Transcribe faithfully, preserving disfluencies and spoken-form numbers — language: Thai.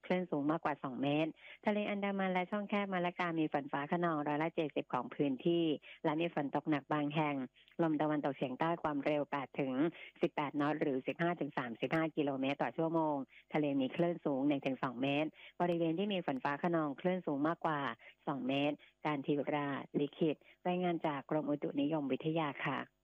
คลื่นสูงมากกว่าสองเมตรทะเลอันดามันและช่องแคบมาละกามีฝนฟ้าคะนองร้อยละเจ็ดสิบของพื้นที่และมีฝนตกหนักบางแห่งลมตะวันตกเฉียงใต้ความเร็วแปดถึงสิบแปดนอตหรือสิบห้าถึงสามสิบห้ากิโลเมตรต่อชั่วโมงทะเลมีคลื่นสูง หนึ่งถึงสองเมตรบริเวณที่มีฝนฟ้าคะนองคลื่นสูงมากกว่าสองเมตรการทิวราลิขิตรายงานจากกรมอุตุนิยมวิทยาค่ะ